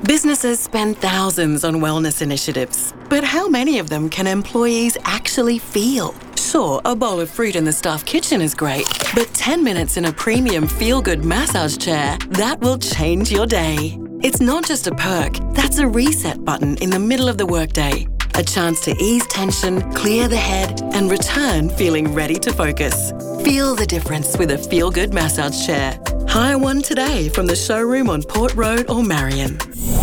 Businesses spend thousands on wellness initiatives, but how many of them can employees actually feel? Sure, a bowl of fruit in the staff kitchen is great, but 10 minutes in a premium feel-good massage chair, that will change your day. It's not just a perk, that's a reset button in the middle of the workday. A chance to ease tension, clear the head, and return feeling ready to focus. Feel the difference with a feel-good massage chair. Hire one today from the showroom on Port Road or Marion.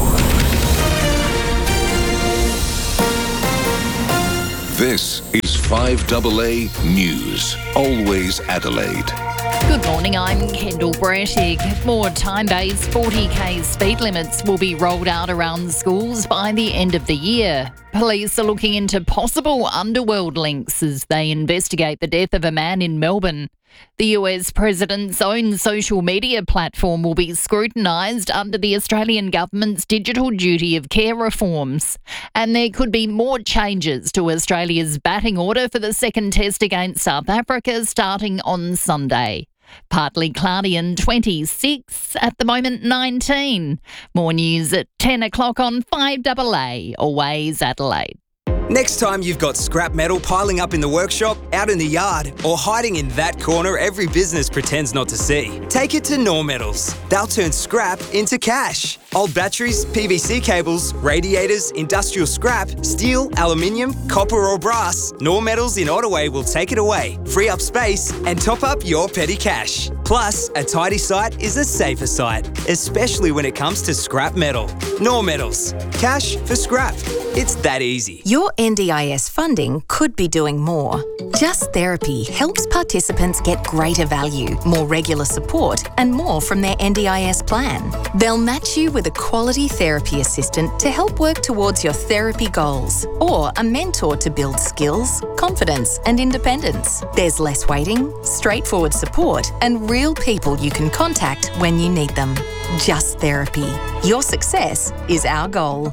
This is 5AA News, always Adelaide. Good morning, I'm Kendall Brettig. More time-based 40k speed limits will be rolled out around schools by the end of the year. Police are looking into possible underworld links as they investigate the death of a man in Melbourne. The US president's own social media platform will be scrutinised under the Australian government's digital duty of care reforms. And there could be more changes to Australia's batting order for the second test against South Africa starting on Sunday. Partly cloudy and 26, at the moment 19. More news at 10 o'clock on 5AA, always Adelaide. Next time you've got scrap metal piling up in the workshop, out in the yard, or hiding in that corner every business pretends not to see, take it to Nor Metals. They'll turn scrap into cash. Old batteries, PVC cables, radiators, industrial scrap, steel, aluminium, copper or brass, Nor Metals in Ottaway will take it away, free up space and top up your petty cash. Plus, a tidy site is a safer site, especially when it comes to scrap metal. Nor Metals. Cash for scrap. It's that easy. Your NDIS funding could be doing more. Just Therapy helps participants get greater value, more regular support, and more from their NDIS plan. They'll match you with a quality therapy assistant to help work towards your therapy goals, or a mentor to build skills, confidence, and independence. There's less waiting, straightforward support, and real people you can contact when you need them. Just Therapy. Your success is our goal.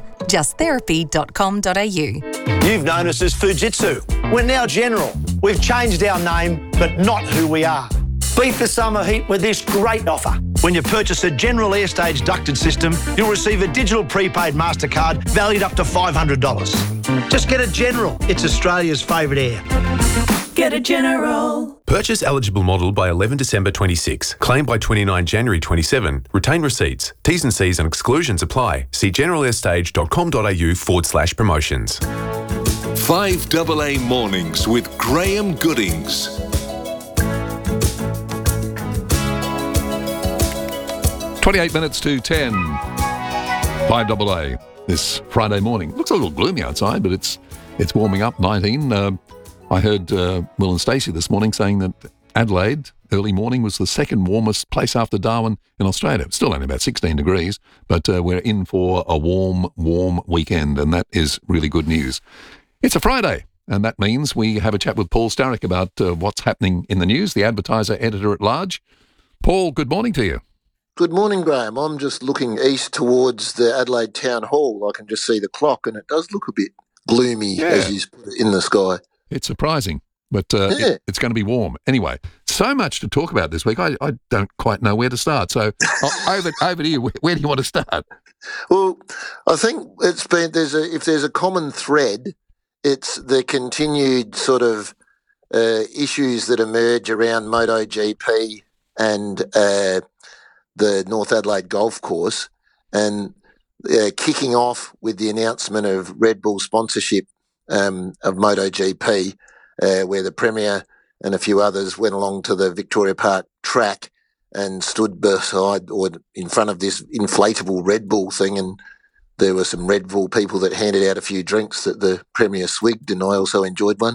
justtherapy.com.au. You've known us as Fujitsu. We're now General. We've changed our name, but not who we are. Beat the summer heat with this great offer. When you purchase a General Airstage ducted system, you'll receive a digital prepaid MasterCard valued up to $500. Just get a General. It's Australia's favourite air. Get a General. Purchase eligible model by 11 December 26. Claim by 29 January 27. Retain receipts. T's and C's and exclusions apply. See generalairstage.com.au/promotions. 5AA Mornings with Graham Goodings. "28 to 10. 5AA this Friday morning. Looks a little gloomy outside, but it's warming up. 19. I heard Will and Stacey this morning saying that Adelaide, early morning, was the second warmest place after Darwin in Australia. It's still only about 16 degrees, but we're in for a warm weekend, and that is really good news. It's a Friday, and that means we have a chat with Paul Starrick about what's happening in the news, the Advertiser editor-at-large. Paul, good morning to you. Good morning, Graham. I'm just looking east towards the Adelaide Town Hall. I can just see the clock, and it does look a bit gloomy as you put it in the sky. It's surprising, but it's going to be warm. Anyway, so much to talk about this week. I don't quite know where to start. So over to you. Where do you want to start? Well, I think it's been if there's a common thread, it's the continued sort of issues that emerge around MotoGP and the North Adelaide Golf Course, and kicking off with the announcement of Red Bull sponsorship of MotoGP, where the Premier and a few others went along to the Victoria Park track and stood beside or in front of this inflatable Red Bull thing, and there were some Red Bull people that handed out a few drinks that the Premier swigged, and I also enjoyed one.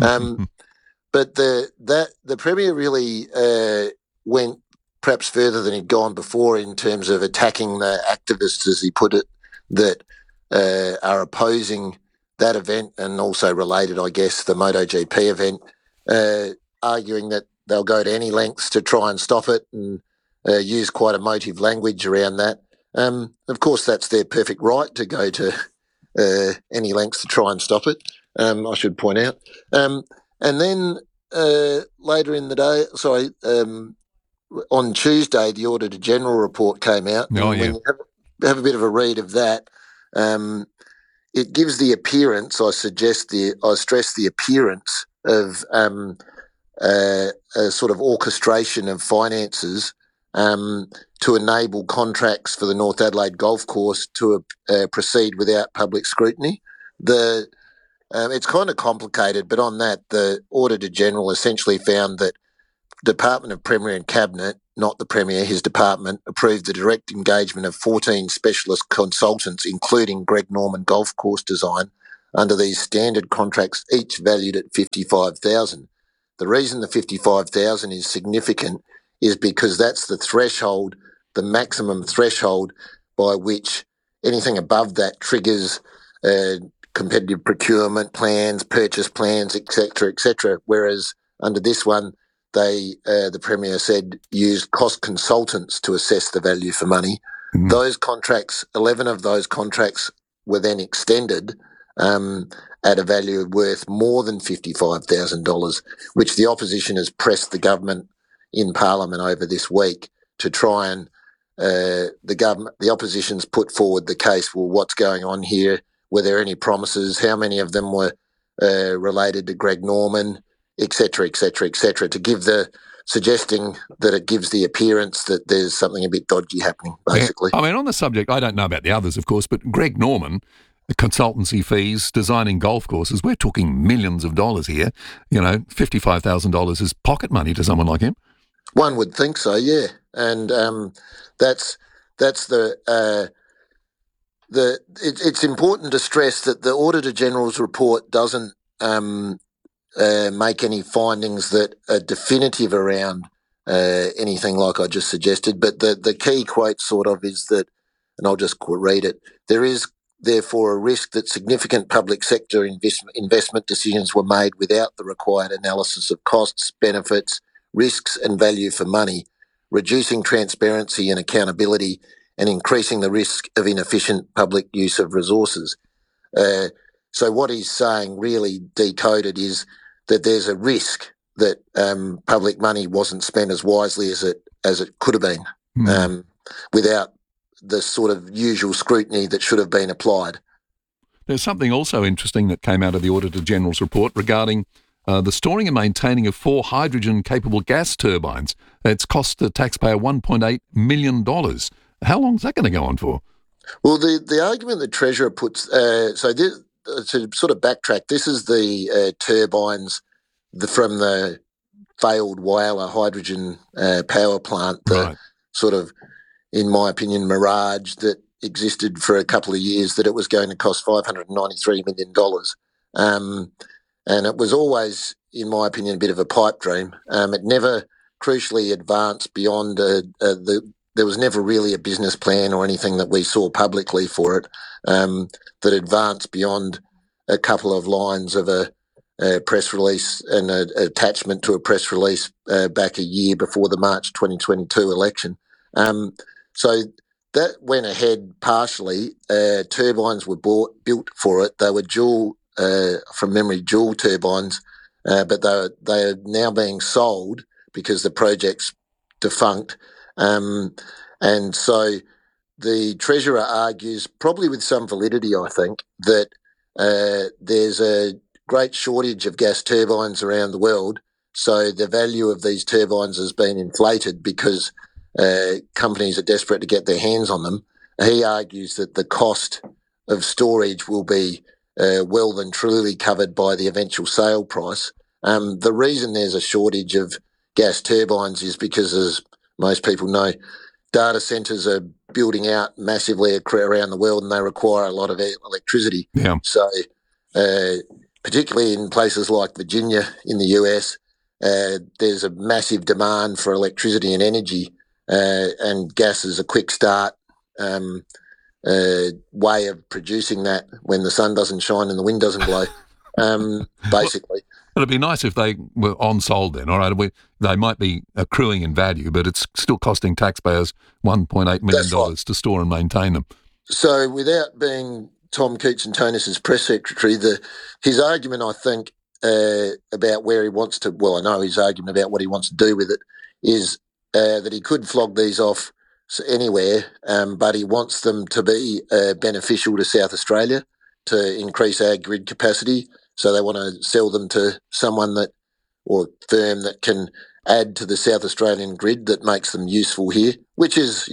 But the Premier really went perhaps further than he'd gone before in terms of attacking the activists, as he put it, that are opposing that event, and also related, I guess, the MotoGP event, arguing that they'll go to any lengths to try and stop it, and use quite emotive language around that. Of course, that's their perfect right to go to any lengths to try and stop it, I should point out. And then later in the day, on Tuesday, the Auditor General report came out. Oh, yeah. have a bit of a read of that. It gives the appearance, I stress the appearance of a sort of orchestration of finances to enable contracts for the North Adelaide Golf Course to proceed without public scrutiny. It's kind of complicated, but on that, the Auditor General essentially found that Department of Premier and Cabinet, not the Premier, his department, approved the direct engagement of 14 specialist consultants, including Greg Norman Golf Course Design, under these standard contracts, each valued at $55,000. The reason the $55,000 is significant is because that's the threshold, the maximum threshold by which anything above that triggers competitive procurement plans, purchase plans, etc., whereas under this one, the Premier said, used cost consultants to assess the value for money. Mm-hmm. Those contracts, 11 of those contracts were then extended at a value worth more than $55,000, which the opposition has pressed the government in Parliament over this week to try and the opposition's put forward the case, well, what's going on here? Were there any promises? How many of them were related to Greg Norman? Etc., to give suggesting that it gives the appearance that there's something a bit dodgy happening, basically. Yeah. I mean, on the subject, I don't know about the others, of course, but Greg Norman, the consultancy fees, designing golf courses, we're talking millions of dollars here. You know, $55,000 is pocket money to someone like him. One would think so, yeah. And that's it's important to stress that the Auditor General's report doesn't make any findings that are definitive around anything like I just suggested. But the key quote sort of is that, and I'll just read it, there is therefore a risk that significant public sector investment decisions were made without the required analysis of costs, benefits, risks and value for money, reducing transparency and accountability and increasing the risk of inefficient public use of resources. So what he's saying, really decoded, is that there's a risk that public money wasn't spent as wisely as it could have been, without the sort of usual scrutiny that should have been applied. There's something also interesting that came out of the Auditor General's report regarding the storing and maintaining of 4 hydrogen-capable gas turbines. It's cost the taxpayer $1.8 million. How long is that going to go on for? Well, the argument the Treasurer puts... to sort of backtrack, this is the turbines from the failed Whyalla hydrogen power plant, the sort of, in my opinion, mirage that existed for a couple of years, that it was going to cost $593 million. And it was always, in my opinion, a bit of a pipe dream. It never crucially advanced beyond there was never really a business plan or anything that we saw publicly for it that advanced beyond a couple of lines of a press release and an attachment to a press release back a year before the March 2022 election. So that went ahead partially. Turbines were built for it. They were dual turbines, but they are now being sold because the project's defunct. And so the Treasurer argues, probably with some validity, I think, that there's a great shortage of gas turbines around the world, so the value of these turbines has been inflated because companies are desperate to get their hands on them. He argues that the cost of storage will be well and truly covered by the eventual sale price. The reason there's a shortage of gas turbines is because, as most people know, data centres are building out massively around the world and they require a lot of electricity. Yeah. So particularly in places like Virginia in the US, there's a massive demand for electricity and energy, and gas is a quick start way of producing that when the sun doesn't shine and the wind doesn't blow, basically. It'd be nice if they were on-sold then, all right? They might be accruing in value, but it's still costing taxpayers $1.8 million to store and maintain them. So without being Tom Koutsantonis' press secretary, his argument, I think, about where he wants to... Well, I know his argument about what he wants to do with it is that he could flog these off anywhere, but he wants them to be beneficial to South Australia to increase our grid capacity. So they want to sell them to someone that, or firm that can add to the South Australian grid that makes them useful here, which is,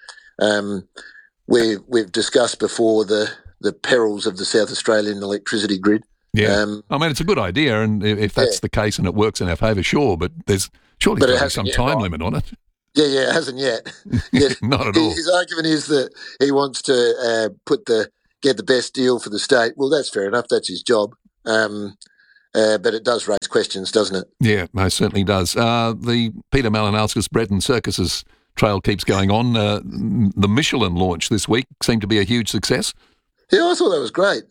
we've discussed before the perils of the South Australian electricity grid. Yeah, I mean, it's a good idea, and if that's the case and it works in our favour, sure, but there's surely got to be some time limit on it. Yeah, it hasn't yet. Not at all. His argument is that he wants to get the best deal for the state. Well, that's fair enough. That's his job. But it does raise questions, doesn't it? Yeah, most certainly does. The Peter Malinowskis Bread and Circuses trail keeps going on. The Michelin launch this week seemed to be a huge success. Yeah, I thought that was great.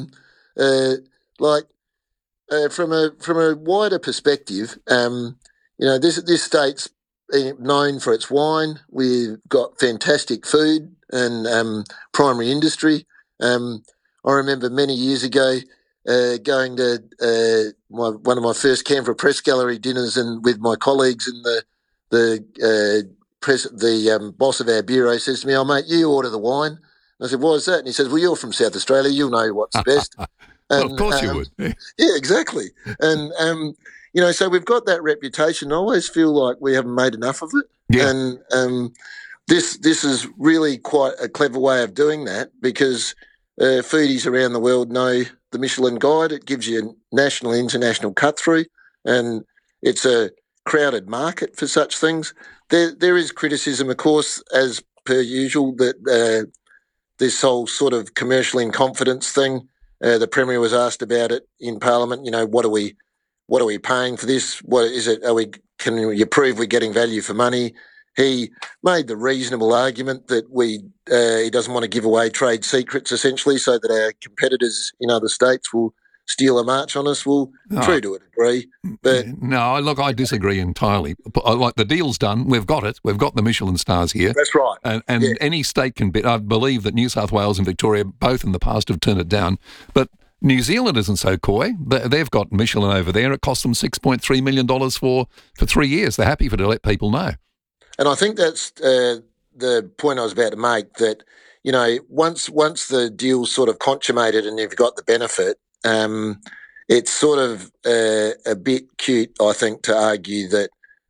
From a wider perspective, this state's known for its wine. We've got fantastic food and primary industry. I remember many years ago going to one of my first Canberra Press Gallery dinners and with my colleagues, and the boss of our bureau says to me, "Oh, mate, you order the wine." I said, "Why is that?" And he says, "Well, you're from South Australia. You'll know what's best." Well, of course you would. Yeah, exactly. And, so we've got that reputation. I always feel like we haven't made enough of it. Yeah. And this is really quite a clever way of doing that, because foodies around the world know the Michelin Guide. It gives you national, international cut-through, and it's a crowded market for such things. There is criticism, of course, as per usual, that this whole sort of commercial in confidence thing, the Premier was asked about it in Parliament. What are we paying for this? What is it? Can you prove we're getting value for money? He made the reasonable argument that he doesn't want to give away trade secrets, essentially, so that our competitors in other states will steal a march on us. Well, true to a degree. But no, look, I disagree entirely. Like, the deal's done. We've got it. We've got the Michelin stars here. That's right. And any state can bid. I believe that New South Wales and Victoria both in the past have turned it down. But New Zealand isn't so coy. They've got Michelin over there. It cost them $6.3 million for 3 years. They're happy to let people know. And I think that's the point I was about to make, that, once the deal's sort of consummated and you've got the benefit, it's sort of a bit cute, I think, to argue that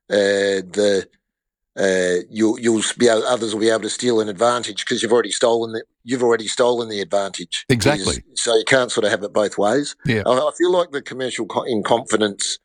others will be able to steal an advantage because you've already stolen the advantage. Exactly. So you can't sort of have it both ways. Yeah. I feel like the commercial in confidence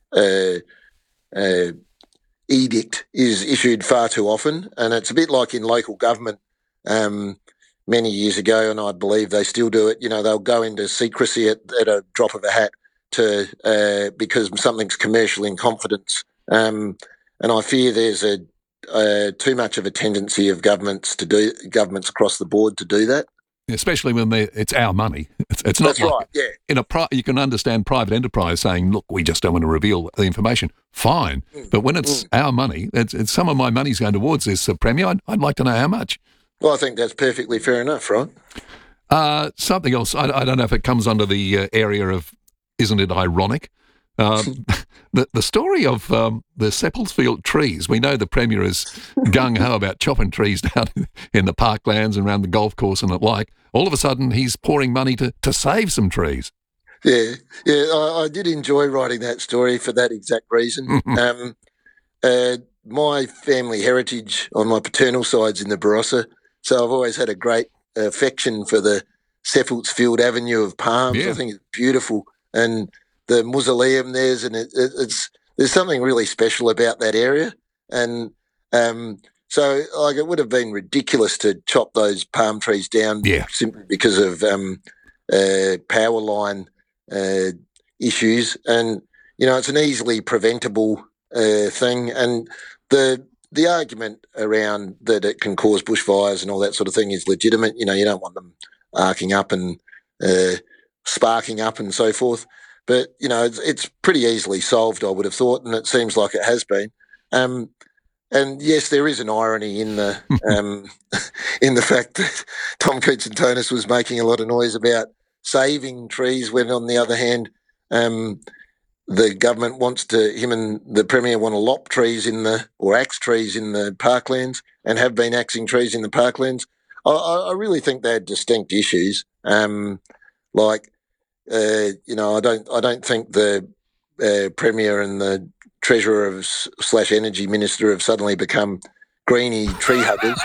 edict is issued far too often, and it's a bit like in local government many years ago, and I believe they still do it. They'll go into secrecy at a drop of a hat because something's commercial in confidence, and I fear there's too much of a tendency of governments across the board to do that. Especially when it's our money. It's not. That's like, right. Yeah. You can understand private enterprise saying, "Look, we just don't want to reveal the information." Fine, but when it's our money, it's some of my money's going towards this, Premier. I'd like to know how much. Well, I think that's perfectly fair enough, right? Something else. I don't know if it comes under the area of, isn't it ironic? The story of the Seppelsfield trees. We know the Premier is gung-ho about chopping trees down in the parklands and around the golf course and the like. All of a sudden, he's pouring money to save some trees. Yeah, I did enjoy writing that story for that exact reason. My family heritage on my paternal side's in the Barossa, so I've always had a great affection for the Seppelsfield Avenue of palms. Yeah. I think it's beautiful, and the mausoleum there's something really special about that area, and so it would have been ridiculous to chop those palm trees down simply because of power line issues, and it's an easily preventable thing, and the argument around that it can cause bushfires and all that sort of thing is legitimate. You don't want them arcing up and sparking up and so forth. But, it's pretty easily solved, I would have thought, and it seems like it has been. And yes, there is an irony in the in the fact that Tom Koutsantonis was making a lot of noise about saving trees when, on the other hand, the government him and the Premier want to lop trees or axe trees in the parklands and have been axing trees in the parklands. I really think they're distinct issues. I don't think the Premier and the Treasurer / Energy Minister have suddenly become greeny tree huggers.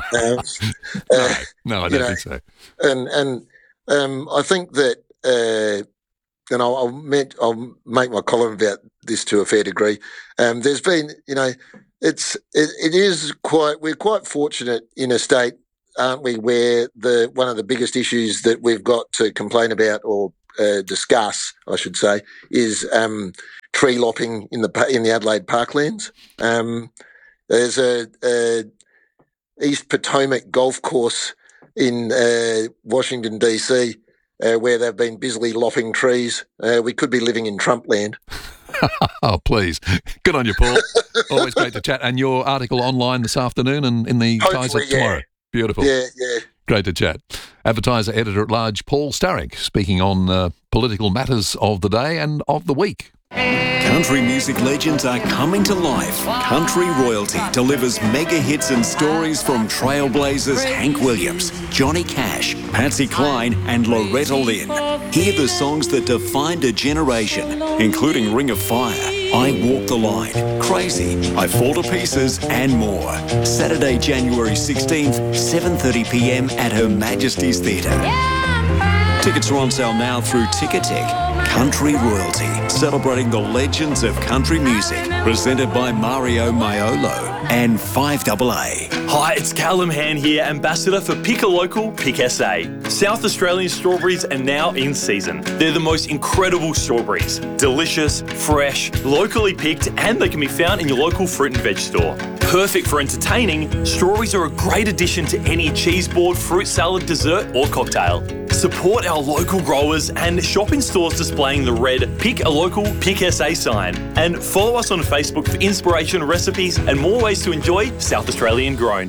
No, I don't think so. And I think that, and I'll make my column about this to a fair degree. There's been, we're quite fortunate in a state, aren't we, where one of the biggest issues that we've got to complain about or discuss, I should say, is tree lopping in the Adelaide parklands. There's a East Potomac golf course in Washington DC where they've been busily lopping trees. We could be living in Trump land. Oh, please. Good on you, Paul. Always great to chat. And your article online this afternoon and in the Tizer tomorrow. Beautiful. Yeah. Great to chat. Advertiser Editor-at-Large Paul Starrick speaking on political matters of the day and of the week. Country music legends are coming to life. Country Royalty delivers mega hits and stories from trailblazers Hank Williams, Johnny Cash, Patsy Cline and Loretta Lynn. Hear the songs that defined a generation, including Ring of Fire, I Walk the Line, Crazy, I Fall to Pieces and more. Saturday, January 16th, 7:30pm at Her Majesty's Theatre. Tickets are on sale now through Ticketek. Country Royalty, celebrating the legends of country music, presented by Mario Maiolo and 5AA. Hi, it's Callum Han here, Ambassador for Pick a Local, Pick SA. South Australian strawberries are now in season. They're the most incredible strawberries. Delicious, fresh, locally picked, and they can be found in your local fruit and veg store. Perfect for entertaining, strawberries are a great addition to any cheese board, fruit salad, dessert or cocktail. Support our local growers and shop in stores displaying the red Pick a Local, Pick SA sign. And follow us on Facebook for inspiration, recipes and more ways to enjoy South Australian grown.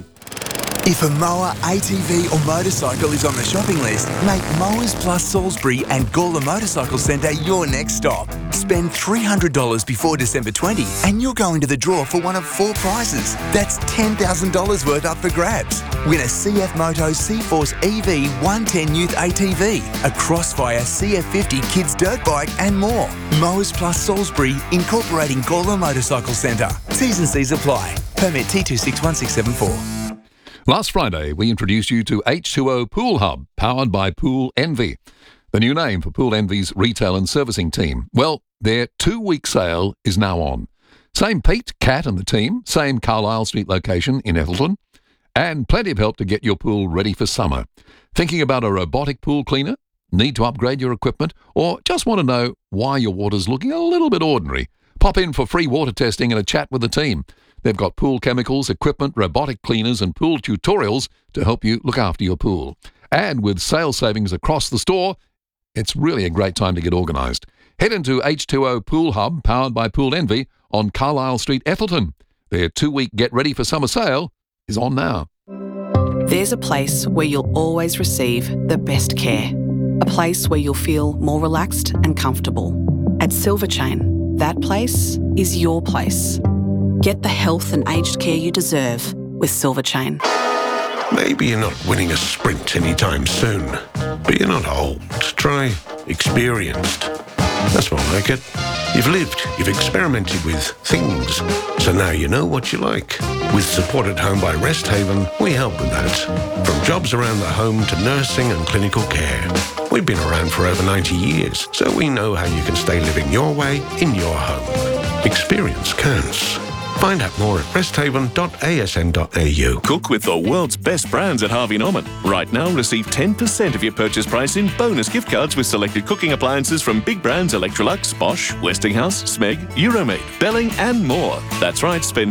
If a mower, ATV or motorcycle is on the shopping list, make Mowers Plus Salisbury and Gawler Motorcycle Centre your next stop. Spend $300 before December 20 and you'll go into the draw for one of 4 prizes. That's $10,000 worth up for grabs. Win a CF Moto C-Force EV 110 Youth ATV, a Crossfire CF50 Kids Dirt Bike and more. Mowers Plus Salisbury, incorporating Gawler Motorcycle Centre. T's and C's apply. Permit T261674. Last Friday, we introduced you to H2O Pool Hub, powered by Pool Envy, the new name for Pool Envy's retail and servicing team. Well, their 2-week sale is now on. Same Pete, Kat and the team, same Carlisle Street location in Ethelton, and plenty of help to get your pool ready for summer. Thinking about a robotic pool cleaner? Need to upgrade your equipment? Or just want to know why your water's looking a little bit ordinary? Pop in for free water testing and a chat with the team. They've got pool chemicals, equipment, robotic cleaners and pool tutorials to help you look after your pool. And with sales savings across the store, it's really a great time to get organised. Head into H2O Pool Hub, powered by Pool Envy, on Carlisle Street, Ethelton. Their 2-week Get Ready for Summer sale is on now. There's a place where you'll always receive the best care. A place where you'll feel more relaxed and comfortable. At Silver Chain, that place is your place. Get the health and aged care you deserve with Silver Chain. Maybe you're not winning a sprint anytime soon, but you're not old. Try experienced. That's more like it. You've lived, you've experimented with things, so now you know what you like. With Support at Home by Rest Haven, we help with that. From jobs around the home to nursing and clinical care. We've been around for over 90 years, so we know how you can stay living your way in your home. Experience counts. Find out more at resthaven.asn.au. Cook with the world's best brands at Harvey Norman. Right now, receive 10% of your purchase price in bonus gift cards with selected cooking appliances from big brands Electrolux, Bosch, Westinghouse, Smeg, Euromade, Belling and more. That's right, spend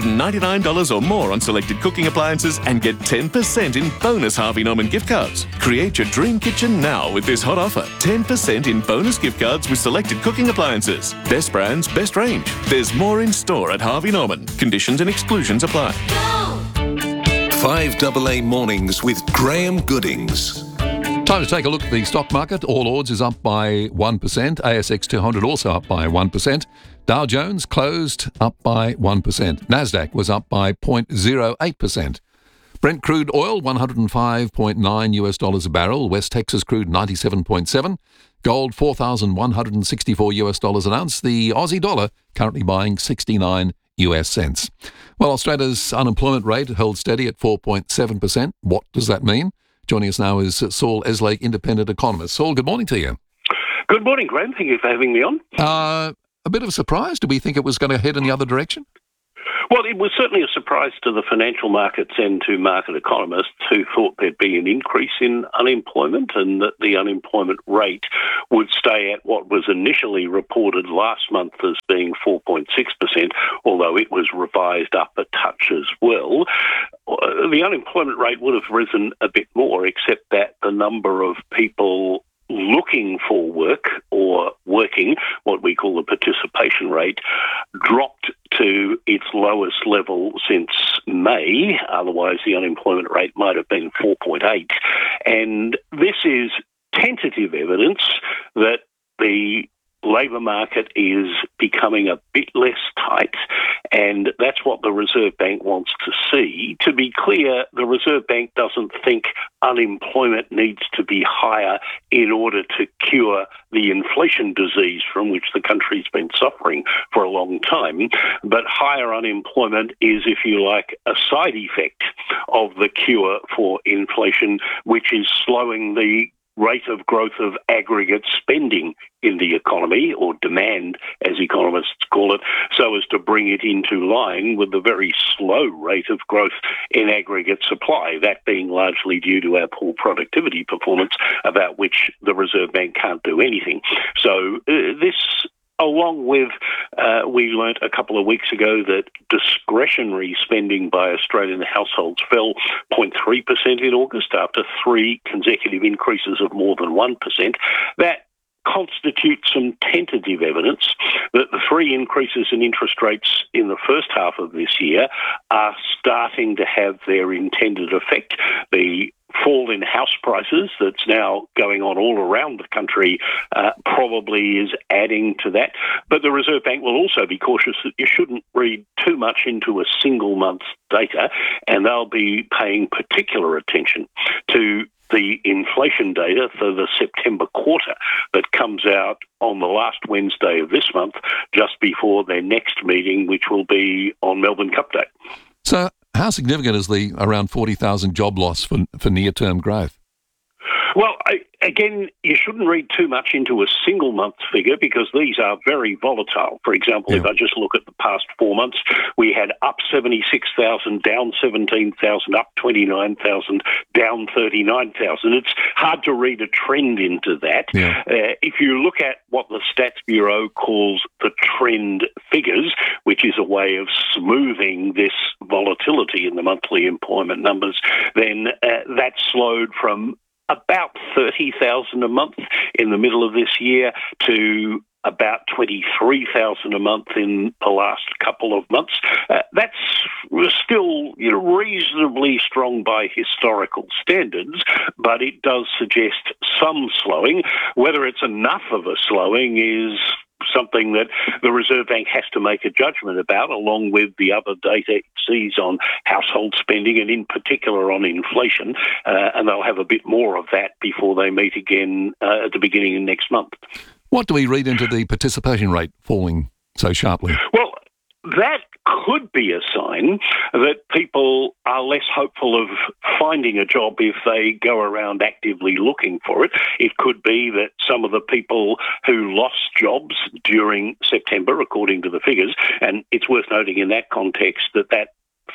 $299 or more on selected cooking appliances and get 10% in bonus Harvey Norman gift cards. Create your dream kitchen now with this hot offer. 10% in bonus gift cards with selected cooking appliances. Best brands, best range. There's more in store at Harvey Norman. Conditions and exclusions apply. 5AA Mornings with Graham Goodings. Time Time to take a look at the stock market. All Ords is up by 1%. ASX 200 also up by 1%. Dow Jones closed up by 1%. Nasdaq was up by 0.08%. Brent crude oil, $105.9 a barrel. West Texas crude, 97.7. Gold, $4,164 an ounce. The Aussie dollar currently buying 69 US cents. Well, Australia's unemployment rate held steady at 4.7%. What does that mean? Joining us now is Saul Eslake, independent economist. Saul, good morning to you. Good morning, Graham. Thank you for having me on. A bit of a surprise. Did we think it was going to head in the other direction? Well, it was certainly a surprise to the financial markets and to market economists who thought there'd be an increase in unemployment and that the unemployment rate would stay at what was initially reported last month as being 4.6%, although it was revised up a touch as well. The unemployment rate would have risen a bit more, except that the number of people looking for work or working, what we call the participation rate, dropped to its lowest level since May. Otherwise, the unemployment rate might have been 4.8. And this is tentative evidence that the labour market is becoming a bit less tight, and that's what the Reserve Bank wants to see. To be clear, the Reserve Bank doesn't think unemployment needs to be higher in order to cure the inflation disease from which the country's been suffering for a long time, but higher unemployment is, if you like, a side effect of the cure for inflation, which is slowing the rate of growth of aggregate spending in the economy, or demand, as economists call it, so as to bring it into line with the very slow rate of growth in aggregate supply, that being largely due to our poor productivity performance, about which the Reserve Bank can't do anything. So this, along with, we learnt a couple of weeks ago that discretionary spending by Australian households fell 0.3% in August after 3 consecutive increases of more than 1%. That constitutes some tentative evidence that the 3 increases in interest rates in the first half of this year are starting to have their intended effect. The fall in house prices that's now going on all around the country probably is adding to that. But the Reserve Bank will also be cautious that you shouldn't read too much into a single month's data, and they'll be paying particular attention to the inflation data for the September quarter that comes out on the last Wednesday of this month, just before their next meeting, which will be on Melbourne Cup Day. So how significant is the around 40,000 job loss for near-term growth? Well, again, you shouldn't read too much into a single month figure because these are very volatile. For example, if I just look at the past 4 months, we had up 76,000, down 17,000, up 29,000, down 39,000. It's hard to read a trend into that. If you look at what the Stats Bureau calls the trend figures, which is a way of smoothing this volatility in the monthly employment numbers, then that slowed from about 30,000 a month in the middle of this year to about 23,000 a month in the last couple of months. That's still reasonably strong by historical standards, but it does suggest some slowing. Whether it's enough of a slowing is something that the Reserve Bank has to make a judgment about, along with the other data it sees on household spending and in particular on inflation, and they'll have a bit more of that before they meet again at the beginning of next month. What do we read into the participation rate falling so sharply? Well, that could be a sign that people are less hopeful of finding a job if they go around actively looking for it. It could be that some of the people who lost jobs during September, according to the figures, and it's worth noting in that context that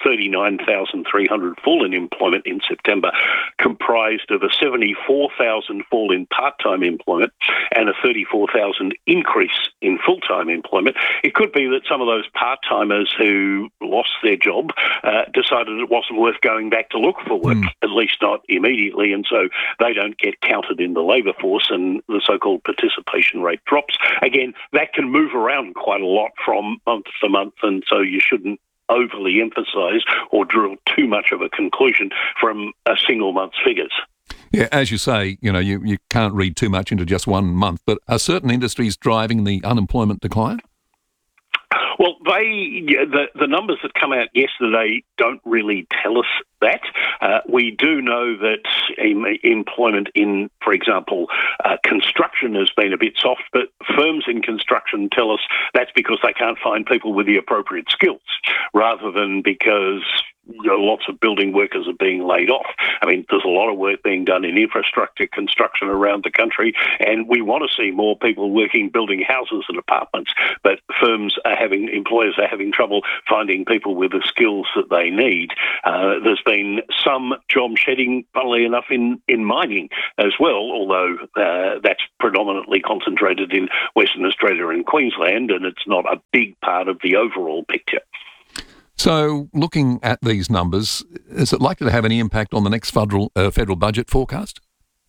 39,300 fall in employment in September comprised of a 74,000 fall in part-time employment and a 34,000 increase in full-time employment. It could be that some of those part-timers who lost their job decided it wasn't worth going back to look for work, at least not immediately, and so they don't get counted in the labour force and the so-called participation rate drops. Again, that can move around quite a lot from month to month, and so you shouldn't overly emphasise or draw too much of a conclusion from a single month's figures. Yeah, as you say, you can't read too much into just 1 month, but are certain industries driving the unemployment decline? Well, the numbers that come out yesterday don't really tell us that. We do know that employment in, for example, construction has been a bit soft, but firms in construction tell us that's because they can't find people with the appropriate skills, rather than because lots of building workers are being laid off. I mean, there's a lot of work being done in infrastructure construction around the country, and we want to see more people working building houses and apartments, but employers are having trouble finding people with the skills that they need. There's been some job shedding, funnily enough, in mining as well, although that's predominantly concentrated in Western Australia and Queensland, and it's not a big part of the overall picture. So, looking at these numbers, is it likely to have any impact on the next federal budget forecast?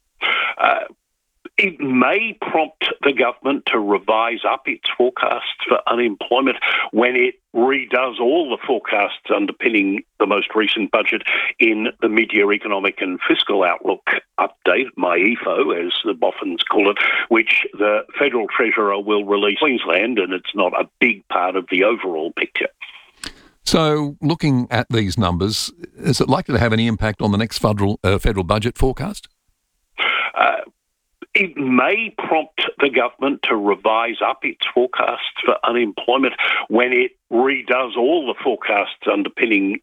It may prompt the government to revise up its forecasts for unemployment when it redoes all the forecasts underpinning the most recent budget in the mid-year economic and fiscal outlook update, MyEFO, as the Boffins call it, which the Federal Treasurer will release Queensland, and it's not a big part of the overall picture. So, looking at these numbers, is it likely to have any impact on the next federal budget forecast? It may prompt the government to revise up its forecasts for unemployment when it redoes all the forecasts underpinning